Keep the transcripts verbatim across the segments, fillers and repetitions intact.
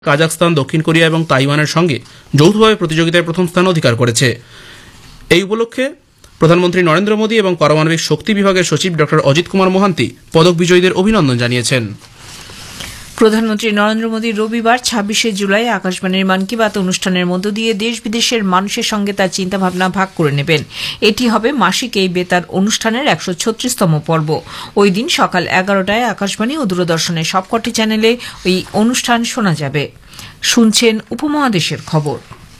কাজাখস্তান, দক্ষিণ কোরিয়া এবং তাইওয়ানের সঙ্গে যৌথভাবে প্রতিযোগিতায় প্রথম স্থান অধিকার করেছে। এই উপলক্ষে প্রধানমন্ত্রী নরেন্দ্র মোদী এবং পারমাণবিক শক্তি বিভাগের সচিব ডক্টর অজিত কুমার মোহান্তি পদক বিজয়ীদের অভিনন্দন জানিয়েছেন। প্রধানমন্ত্রী নরেন্দ্র মোদী রবিবার ছাব্বিশে জুলাই আকাশবাণীর মন কি বাত অনুষ্ঠানের মধ্য দিয়ে দেশ বিদেশের মানুষের সঙ্গে তার চিন্তাভাবনা ভাগ করে নেবেন। এটি হবে মাসিক এই বেতার অনুষ্ঠানের একশো ছত্রিশতম পর্ব। ওই দিন সকাল এগারোটায় আকাশবাণী ও দূরদর্শনের সবকটি চ্যানেলে ওই অনুষ্ঠান শোনা যাবে। শুনছেন উপমহাদেশের খবর।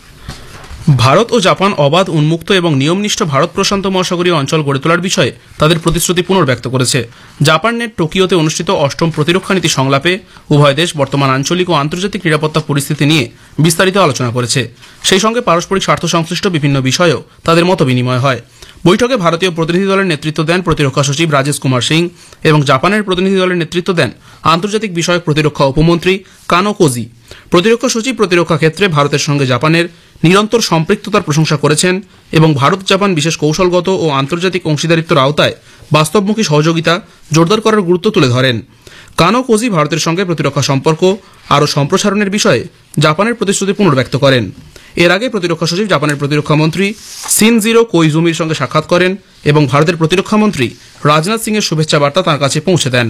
ভারত ও জাপান অবাধ, উন্মুক্ত এবং নিয়মনিষ্ঠ ভারত প্রশান্ত মহাসাগরীয় অঞ্চল গড়ে তোলার বিষয়ে তাদের প্রতিশ্রুতি পুনর্ব্যক্ত করেছে। জাপানের টোকিওতে অনুষ্ঠিত অষ্টম প্রতিরক্ষা নীতি সংলাপে উভয় দেশ বর্তমান আঞ্চলিক ও আন্তর্জাতিক নিরাপত্তা পরিস্থিতি নিয়ে বিস্তারিত আলোচনা করেছে। সেই সঙ্গে পারস্পরিক স্বার্থ সংশ্লিষ্ট বিভিন্ন বিষয়েও তাদের মত বিনিময় হয়। বৈঠকে ভারতীয় প্রতিনিধি দলের নেতৃত্ব দেন প্রতিরক্ষা সচিব রাজেশ কুমার সিং এবং জাপানের প্রতিনিধি দলের নেতৃত্ব দেন আন্তর্জাতিক বিষয়ক প্রতিরক্ষা উপমন্ত্রী কানো কোজি। প্রতিরক্ষা সচিব প্রতিরক্ষা ক্ষেত্রে ভারতের সঙ্গে জাপানের নিরন্তর সম্পৃক্ততার প্রশংসা করেছেন এবং ভারত জাপান বিশেষ কৌশলগত ও আন্তর্জাতিক অংশীদারিত্বের আওতায় বাস্তবমুখী সহযোগিতা জোরদার করার গুরুত্ব তুলে ধরেন। কানো কোজি ভারতের সঙ্গে প্রতিরক্ষা সম্পর্ক আরও সম্প্রসারণের বিষয়ে জাপানের প্রতিশ্রুতি পুনর্ব্যক্ত করেন। এর আগে প্রতিরক্ষা সচিব জাপানের প্রতিরক্ষা মন্ত্রী শিনজিরো কোইজুমির সঙ্গে সাক্ষাৎ করেন এবং ভারতের প্রতিরক্ষা মন্ত্রী রাজনাথ সিং এর শুভেচ্ছা বার্তা তাঁর কাছে পৌঁছে দেন।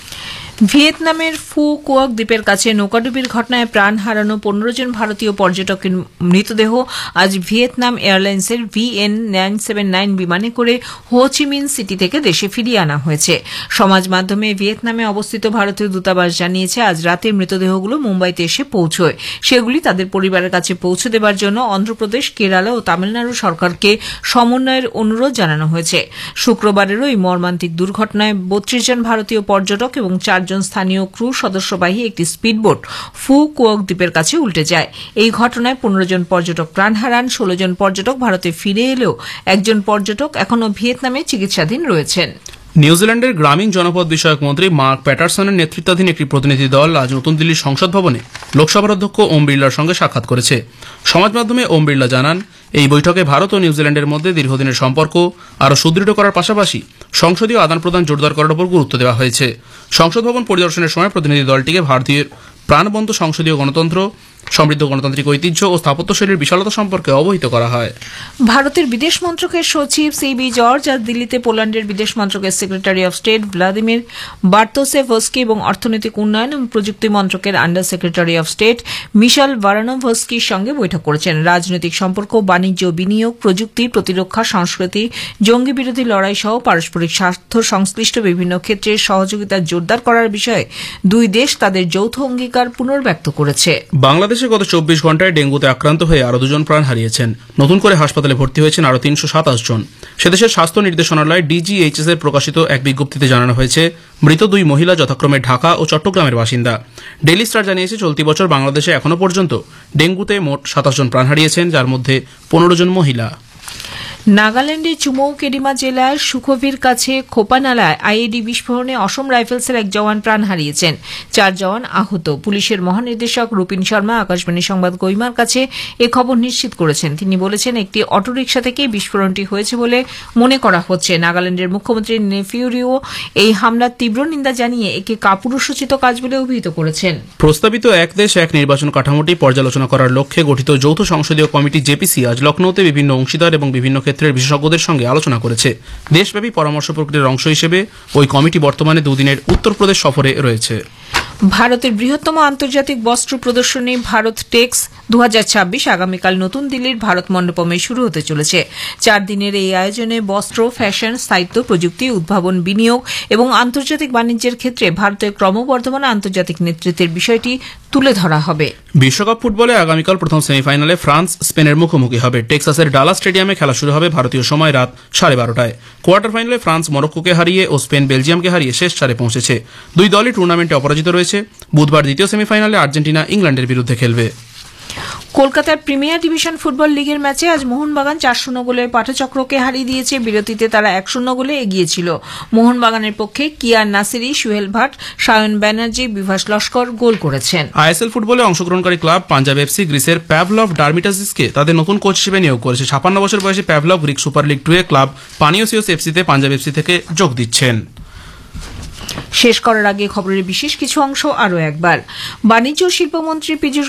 ভিয়েতনামের ফু কুয়ক দ্বীপের কাছে নৌকাডুবির ঘটনায় প্রাণ হারানো পনেরো জন ভারতীয় পর্যটকের মৃতদেহ আজ ভিয়েতনাম এয়ারলাইন্সের ভিএন নাইন সেভেন নাইন বিমানে করে হোচিমিন সিটি থেকে দেশে ফিরিয়ে আনা হয়েছে। সমাজ মাধ্যমে ভিয়েতনামে অবস্থিত ভারতীয় দূতাবাস জানিয়েছে আজ রাতে মৃতদেহগুলো মুম্বাইতে এসে পৌঁছয়। সেগুলি তাদের পরিবারের কাছে পৌঁছে দেবার জন্য অন্ধ্রপ্রদেশ, কেরালা ও তামিলনাড়ু সরকারকে সমন্বয়ের অনুরোধ জানানো হয়েছে। শুক্রবারেরও এই মর্মান্তিক দুর্ঘটনায় বত্রিশ জন ভারতীয় পর্যটক এবং চারজন স্থানীয় ক্রু সদস্যবাহী একটি স্পিডবোট ফু কুয়ক দ্বীপের কাছে উল্টে যায়। এই ঘটনায় পনেরো জন পর্যটক প্রাণ হারান। ষোলো জন পর্যটক ভারতে ফিরে এলেও একজন পর্যটক এখনও ভিয়েতনামে চিকিৎসাধীন রয়েছেন। নিউজিল্যান্ডের গ্রামীণ জনপদ বিষয়ক মন্ত্রী মার্ক প্যাটারসনের নেতৃত্বাধীন একটি প্রতিনিধি দল আজ নতুন দিল্লির সংসদ ভবনে লোকসভার অধ্যক্ষ ওম বিড়লার সঙ্গে সাক্ষাৎ করেছে। সমাজ মাধ্যমে ওম বিড়লা জানান, এই বৈঠকে ভারত ও নিউজিল্যান্ডের মধ্যে দীর্ঘদিনের সম্পর্ক আরও সুদৃঢ় করার পাশাপাশি সংসদীয় আদান প্রদান জোরদার করার উপর গুরুত্ব দেওয়া হয়েছে। সংসদ ভবন পরিদর্শনের সময় প্রতিনিধি দলটিকে ভারতীয় প্রাণবন্ত সংসদীয় গণতন্ত্র, সমৃদ্ধ গণতান্ত্রিক ঐতিহ্য ও স্থাপত্যশৈলীর বিশালতা সম্পর্কে অবহিত করা হয়। ভারতের বিদেশ মন্ত্রকের সচিব সিবি জর্জ আজ দিল্লিতে পোল্যান্ডের বিদেশ মন্ত্রকের সেক্রেটারি অব স্টেট ভ্লাদিমির বার্তোসেভস্কি এবং অর্থনৈতিক উন্নয়ন এবং প্রযুক্তি মন্ত্রকের আন্ডার সেক্রেটারি অব স্টেট মিশাল ভারানোভস্কির সঙ্গে বৈঠক করেছেন। রাজনৈতিক সম্পর্ক, বাণিজ্য, বিনিয়োগ, প্রযুক্তি, প্রতিরক্ষা, সংস্কৃতি, জঙ্গি বিরোধী লড়াই সহ পারস্পরিক স্বার্থ সংশ্লিষ্ট বিভিন্ন ক্ষেত্রে সহযোগিতা জোরদার করার বিষয়ে দুই দেশ তাদের যৌথ অঙ্গীকার পুনর্ব্যক্ত করেছে। বাংলাদেশে গত চব্বিশ ঘন্টায় ডেঙ্গুতে আক্রান্ত হয়ে আরও দুজন প্রাণ হারিয়েছেন। নতুন করে হাসপাতালে ভর্তি হয়েছেন আরও তিনশো সাতাশ জন। সেদেশের স্বাস্থ্য নির্দেশনালয় ডিজিএইচএস এর প্রকাশিত এক বিজ্ঞপ্তিতে জানানো হয়েছে, মৃত দুই মহিলা যথাক্রমে ঢাকা ও চট্টগ্রামের বাসিন্দা। ডেইলি স্টার জানিয়েছে, চলতি বছর বাংলাদেশে এখনও পর্যন্ত ডেঙ্গুতে মোট সাতাশ জন প্রাণ হারিয়েছেন, যার মধ্যে পনেরো জন মহিলা। নাগাল্যান্ডের চুমৌকেডিমা জেলার সুখোভির কাছে খোপানালায় আইইডি বিস্ফোরণে অসম রাইফেলসের এক জওয়ান প্রাণ হারিয়েছেন। চার জওয়ান আহত। পুলিশের মহানির্দেশক রুপিন শর্মা আকাশবাণী সংবাদ গইমার কাছে এ খবর নিশ্চিত করেছেন। তিনি বলেছেন, একটি অটোরিকশা থেকে বিস্ফোরণটি হয়েছে বলে মনে করা হচ্ছে। নাগাল্যান্ডের মুখ্যমন্ত্রী নেফিউরিও এই হামলার তীব্র নিন্দা জানিয়ে একে কাপুরুষোচিত কাজ বলে অভিহিত করেছেন। প্রস্তাবিত এক দেশ এক নির্বাচন কাঠামোটি পর্যালোচনা করার লক্ষ্যে গঠিত যৌথ সংসদীয় কমিটি জেপিসি আজ লখনৌতে বিভিন্ন অংশীদার এবং বিভিন্ন ক্ষেত্রের বিশেষজ্ঞদের সঙ্গে আলোচনা করেছে। দেশব্যাপী পরামর্শ প্রক্রিয়ার অংশ হিসেবে ওই কমিটি বর্তমানে দুদিনের উত্তরপ্রদেশ সফরে রয়েছে। ভারতের বৃহত্তম আন্তর্জাতিক বস্ত্র প্রদর্শনী ভারত টেক্স দু হাজার ছাব্বিশ আগামীকাল নতুন দিল্লির ভারত মণ্ডপমে শুরু হতে চলেছে। চার দিনের এই আয়োজনে বস্ত্র, ফ্যাশন, স্থায়িত্ব, প্রযুক্তি, উদ্ভাবন, বিনিয়োগ এবং আন্তর্জাতিক বাণিজ্যের ক্ষেত্রে ভারতের ক্রমবর্ধমান আন্তর্জাতিক নেতৃত্বের বিষয়টি তুলে ধরা হবে। বিশ্বকাপ ফুটবলে আগামীকাল প্রথম সেমিফাইনালে ফ্রান্স স্পেনের মুখোমুখি হবে। টেক্সাসের ডালাস স্টেডিয়ামে খেলা শুরু হবে ভারতীয় সময় রাত সাড়ে বারোটায়। কোয়ার্টার ফাইনালে ফ্রান্স মরক্কোকে হারিয়ে ও স্পেন বেলজিয়ামকে হারিয়ে শেষ চারে পৌঁছেছে। দুই দলই টুর্নামেন্টে অপরাজিত রয়েছে। বুধবার দ্বিতীয় সেমিফাইনালে আর্জেন্টিনা ইংল্যান্ডের বিরুদ্ধে খেলবে। কলকাতার প্রিমিয়ার ডিভিশন ফুটবল লিগের ম্যাচে আজ মোহনবাগান চার শূন্য গোলে পাঠচক্রকে হারিয়ে দিয়েছে। বিরতিতে তারা এক শূন্য গোলে এগিয়ে ছিল। মোহনবাগানের পক্ষে কিয়ার নাসিরি, সুহেল ভাট, সায়ন ব্যানার্জি, বিভাস লস্কর গোল করেছেন। আইএসএল ফুটবলে অংশগ্রহণকারী ক্লাব পাঞ্জাব এফসি গ্রিসের প্যাভলভ ডার্মিটাসিসকে তাদের নতুন কোচ হিসেবে নিয়োগ করেছে। ছাপ্পান্ন বছর বয়সী Pavlov Greek super league two এ ক্লাব পানিওসিওস এফসিতে পাঞ্জাব এফসি থেকে যোগ দিচ্ছেন। শেষ করার আগে খবরের বিশেষ কিছু অংশ আরও একবার বাণিজ্য ও শিল্পমন্ত্রী পীযূষ